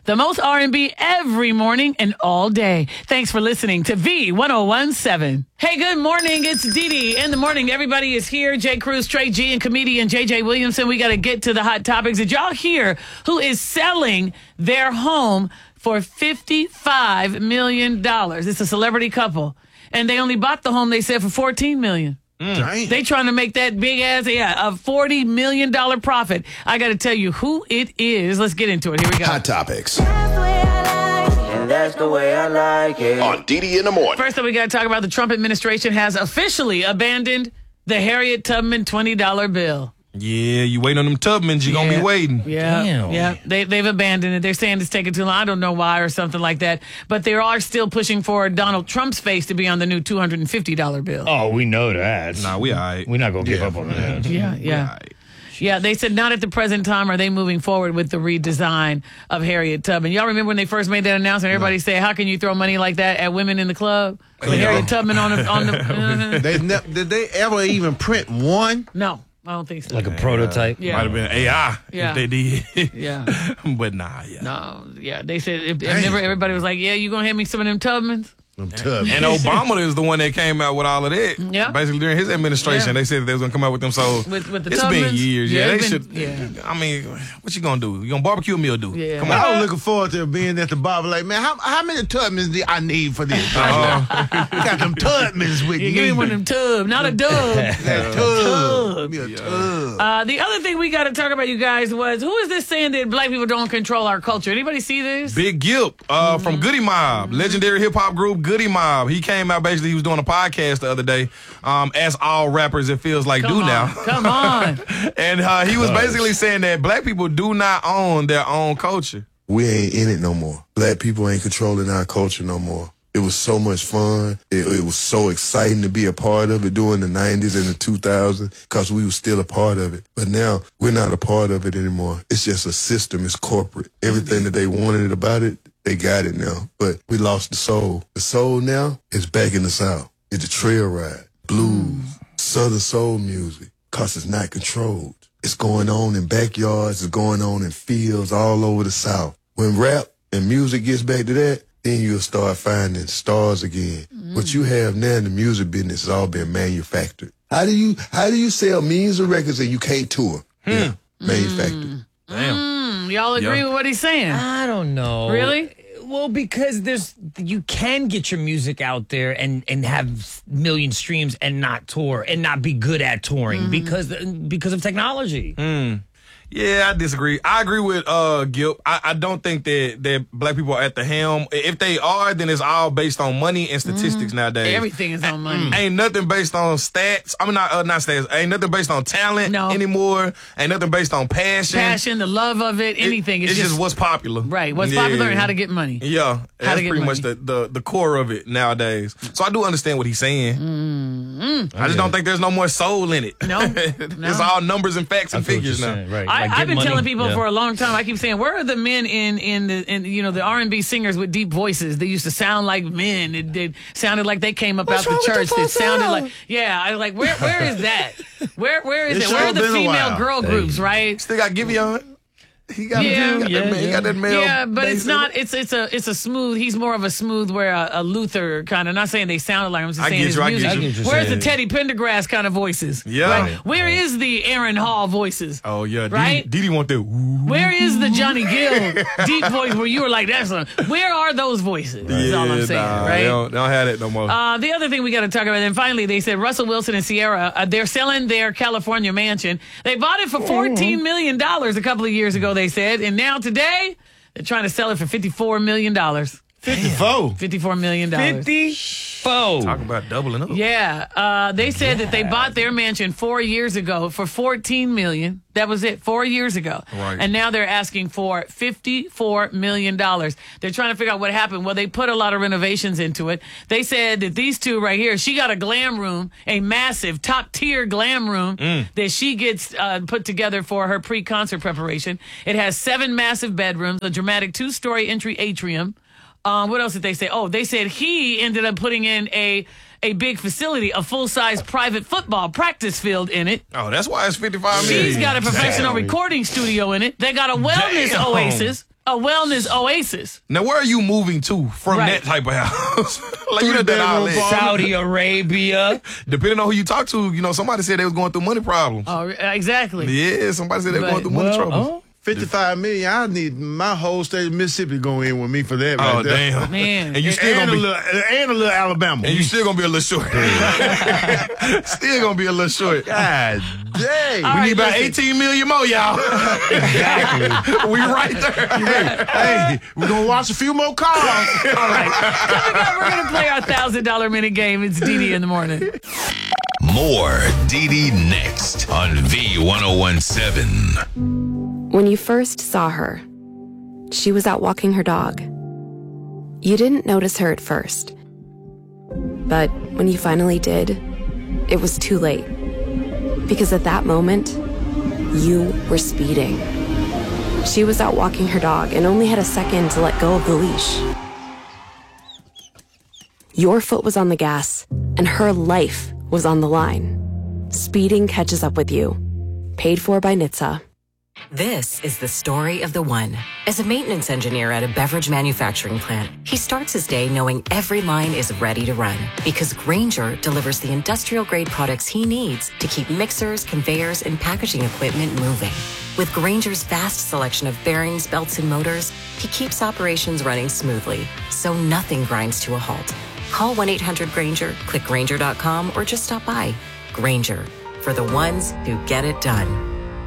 The most R&B every morning and all day. Thanks for listening to V1017. Hey, good morning. It's Dee Dee in the morning. Everybody is here. Jay Cruz, Trey G, and comedian JJ Williamson. We got to get to the hot topics. Did y'all hear who is selling their home for $55 million? It's a celebrity couple. And they only bought the home, they said, for $14 million. They trying to make that big ass, a $40 million profit. I got to tell you who it is. Let's get into it. Here we go. Hot topics. That's the way I like it. On Dee in the morning. First up, we got to talk about the Trump administration has officially abandoned the Harriet Tubman $20 bill. Yeah, you waiting on them Tubmans, you're going to be waiting. Yeah, Damn. yeah. They've abandoned it. They're saying it's taking too long. I don't know why or something like that. But they are still pushing for Donald Trump's face to be on the new $250 bill. Oh, we know that. Nah, we all right. We're not going to give up on that. Yeah. Yeah, they said not at the present time are they moving forward with the redesign of Harriet Tubman. Y'all remember when they first made that announcement? Everybody said, how can you throw money like that at women in the club? With Harriet Tubman on the Did they ever even print one? No. I don't think so. Like a prototype? Yeah. Might have been AI Yeah. if they did. Yeah. But nah, yeah. No, yeah. They said, everybody was like, yeah, you going to hand me some of them Tubmans? Them Tubmans. And Obama is the one that came out with all of that. Yeah. Basically during his administration, Yeah. they said that they was going to come out with them. So With the it's Tubmans? been years. Yeah, Yeah, they it's should. been- yeah. I mean, what you going to do? You going to barbecue me or do? Yeah. Come I on. was looking forward to being at the bar, like, man, how many Tubmans do I need for this? You got them Tubmans with You you. give me one of them tubs, not a dub. That tub. Give me a tub. The other thing we got to talk about, you guys, was who is this saying that black people don't control our culture? Anybody see this? Big Gip from Goody Mob, legendary hip hop group Goody Mob. He came out basically. He was doing a podcast the other day, as all rappers it feels like do now. Come on. And he was basically saying that black people do not own their own culture. We ain't in it no more. Black people ain't controlling our culture no more. It was so much fun. It was so exciting to be a part of it during the 90s and the 2000s because we were still a part of it. But now we're not a part of it anymore. It's just a system. It's corporate. Everything that they wanted about it, they got it now. But we lost the soul. The soul now is back in the South. It's a trail ride, blues, Southern soul music because it's not controlled. It's going on in backyards. It's going on in fields all over the South. When rap and music gets back to that, then you'll start finding stars again. What you have now in the music business has all been manufactured. How do you sell millions of records and you can't tour? Yeah, manufactured. Damn. Y'all agree with what he's saying? I don't know. Really? Well, because you can get your music out there and have million streams and not tour and not be good at touring because of technology. Yeah, I disagree. I agree with Gil. I don't think that black people are at the helm. If they are, then it's all based on money and statistics nowadays. Everything is on money. Ain't nothing based on stats. I mean, not stats. Ain't nothing based on talent anymore. Ain't nothing based on passion. The love of it, anything. It's just what's popular. Right. What's popular and how to get money. Yeah. That's pretty much the core of it nowadays. So I do understand what he's saying. I just don't think there's no more soul in it. No. It's all numbers and facts and figures now. Right. I've been telling people for a long time. I keep saying, where are the men in the R&B singers with deep voices? They used to sound like men. It sounded like they came up out the church. It sounded like I was like, where is that? Where is it? Where are the female girl groups? Right? Still got Giveon. He got that male. Yeah, but it's not. It's a smooth. He's more of a smooth, where a Luther kind of. Not saying they sounded like him. I'm just saying his music. Where's the Teddy Pendergrass kind of voices? Yeah. Right? Where is the Aaron Hall voices? Oh yeah. Right. Didi want that. Where is the Johnny Gill deep voice where you were like, that's where are those voices? That's all I'm saying, right? They don't have that no more. The other thing we got to talk about, and finally, they said Russell Wilson and Ciara, they're selling their California mansion. They bought it for $14 million a couple of years ago, they said, and now today, they're trying to sell it for $54 million. 54. $54 million. 54. Talk about doubling up. Yeah. They said that they bought their mansion 4 years ago for $14 million. That was it, 4 years ago. Right. And now they're asking for $54 million. They're trying to figure out what happened. Well, they put a lot of renovations into it. They said that these two right here, she got a glam room, a massive top-tier glam room that she gets put together for her pre-concert preparation. It has 7 massive bedrooms, a dramatic 2-story entry atrium. What else did they say? Oh, they said he ended up putting in a big facility, a full-size private football practice field in it. Oh, that's why it's $55 million. She's got a professional recording studio in it. They got a wellness oasis. a wellness oasis. Now, where are you moving to from Right. that type of house? Like, you done done all that. Saudi Arabia. Depending on who you talk to, somebody said they was going through money problems. Oh, exactly. Yeah, somebody said they were going through money troubles. 55 million. I need my whole state of Mississippi going in with me for that. Oh, right there. damn. Man. And you still And gonna a little Alabama. And you still gonna be a little short. Still gonna be a little short. God dang. All We right, need about listen. 18 million more, y'all. Exactly. We right there. Hey, we're going to watch a few more cars. All right. Coming up, we're going to play our $1,000 minute game. It's Didi in the morning. More DD next on V1017. When you first saw her, she was out walking her dog. You didn't notice her at first. But when you finally did, it was too late. Because at that moment, you were speeding. She was out walking her dog and only had a second to let go of the leash. Your foot was on the gas, and her life was on the line. Speeding catches up with you. Paid for by NHTSA. This is the story of the one. As a maintenance engineer at a beverage manufacturing plant, he starts his day knowing every line is ready to run because Grainger delivers the industrial-grade products he needs to keep mixers, conveyors, and packaging equipment moving. With Grainger's vast selection of bearings, belts, and motors, he keeps operations running smoothly, so nothing grinds to a halt. Call 1-800-GRAINGER, click Grainger.com, or just stop by. Grainger, for the ones who get it done.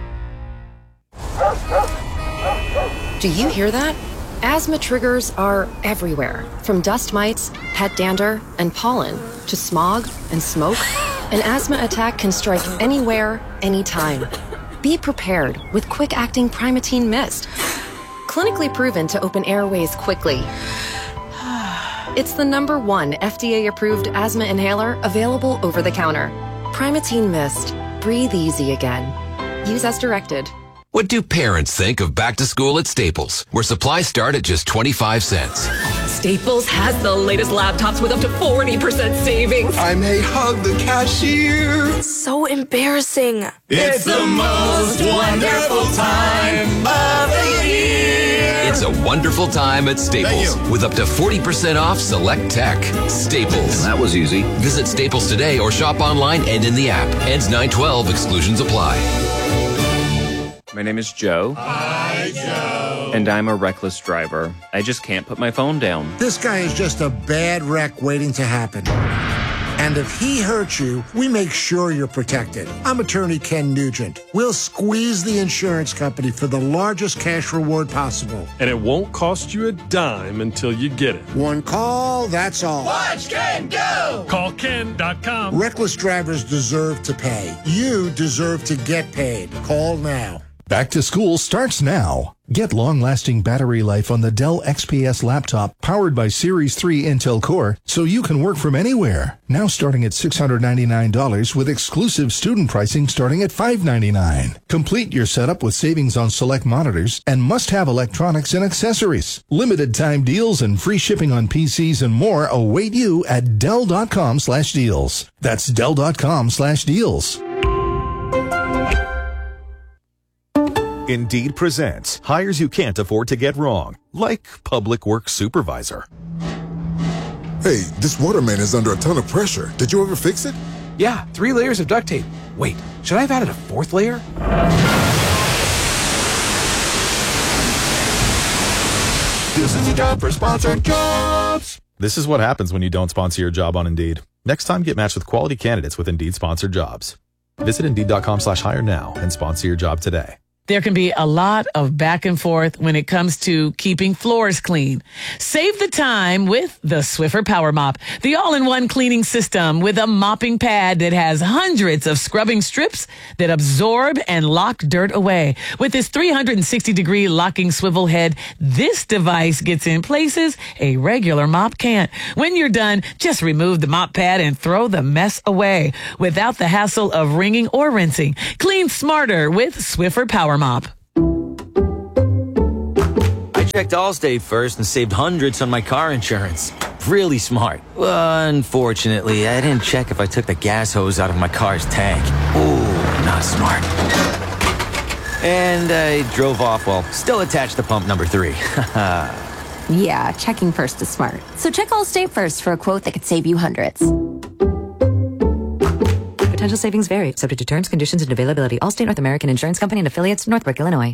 Do you hear that? Asthma triggers are everywhere, from dust mites, pet dander, and pollen, to smog and smoke. An asthma attack can strike anywhere, anytime. Be prepared with quick-acting Primatene Mist. Clinically proven to open airways quickly. It's the #1 FDA-approved asthma inhaler available over the counter. Primatene Mist. Breathe easy again. Use as directed. What do parents think of back to school at Staples, where supplies start at just 25 cents? Staples has the latest laptops with up to 40% savings. I may hug the cashier. So embarrassing. It's the most wonderful time of the year. It's a wonderful time at Staples with up to 40% off select tech. Staples. That was easy. Visit Staples today or shop online and in the app. Ends 9/12. Exclusions apply. My name is Joe. Hi, Joe. And I'm a reckless driver. I just can't put my phone down. This guy is just a bad wreck waiting to happen. And if he hurts you, we make sure you're protected. I'm attorney Ken Nugent. We'll squeeze the insurance company for the largest cash reward possible. And it won't cost you a dime until you get it. One call, that's all. Watch Ken go! Call Ken.com. Reckless drivers deserve to pay. You deserve to get paid. Call now. Back to school starts now. Get long-lasting battery life on the Dell XPS laptop powered by Series 3 Intel Core so you can work from anywhere. Now starting at $699 with exclusive student pricing starting at $599. Complete your setup with savings on select monitors and must-have electronics and accessories. Limited time deals and free shipping on PCs and more await you at Dell.com/deals. That's Dell.com/deals. Indeed presents hires you can't afford to get wrong, like public works supervisor. Hey, this waterman is under a ton of pressure. Did you ever fix it? Yeah, 3 layers of duct tape. Wait, should I have added a 4th layer? This is a job for sponsored jobs. This is what happens when you don't sponsor your job on Indeed. Next time, get matched with quality candidates with Indeed sponsored jobs. Visit Indeed.com/hire now and sponsor your job today. There can be a lot of back and forth when it comes to keeping floors clean. Save the time with the Swiffer Power Mop, the all-in-one cleaning system with a mopping pad that has hundreds of scrubbing strips that absorb and lock dirt away. With its 360-degree locking swivel head, this device gets in places a regular mop can't. When you're done, just remove the mop pad and throw the mess away without the hassle of wringing or rinsing. Clean smarter with Swiffer Power Mop. I checked Allstate first and saved hundreds on my car insurance. Really smart. Unfortunately, I didn't check if I took the gas hose out of my car's tank. Ooh, not smart. And I drove off while still attached to pump number 3. Yeah, checking first is smart. So check Allstate first for a quote that could save you hundreds. Potential savings vary, subject to terms, conditions, and availability. Allstate North American Insurance Company and affiliates, Northbrook, Illinois.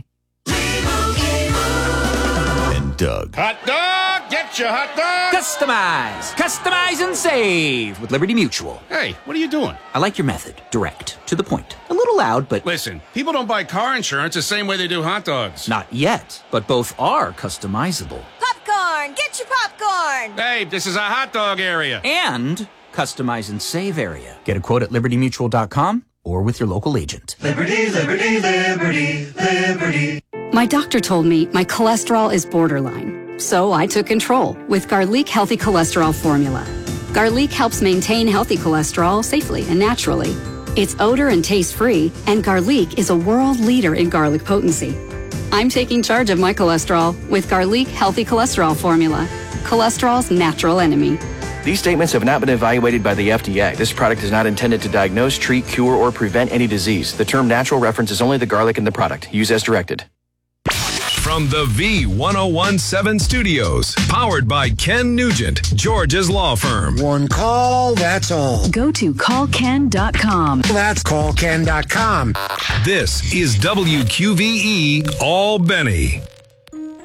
And Doug. Hot dog! Get your hot dog! Customize and save with Liberty Mutual. Hey, what are you doing? I like your method. Direct. To the point. A little loud, but... Listen, people don't buy car insurance the same way they do hot dogs. Not yet, but both are customizable. Popcorn! Get your popcorn! Hey, this is a hot dog area. And customize and save area. Get a quote at libertymutual.com or with your local agent. Liberty, liberty, liberty, liberty. My doctor told me my cholesterol is borderline. So I took control with Garlic Healthy Cholesterol Formula. Garlic helps maintain healthy cholesterol safely and naturally. It's odor and taste free, and Garlic is a world leader in garlic potency. I'm taking charge of my cholesterol with Garlic Healthy Cholesterol Formula, cholesterol's natural enemy. These statements have not been evaluated by the FDA. This product is not intended to diagnose, treat, cure, or prevent any disease. The term natural references only the garlic in the product. Use as directed. From the V1017 studios, powered by Ken Nugent, George's law firm. One call, that's all. Go to callken.com. That's callken.com. This is WQVE Albany.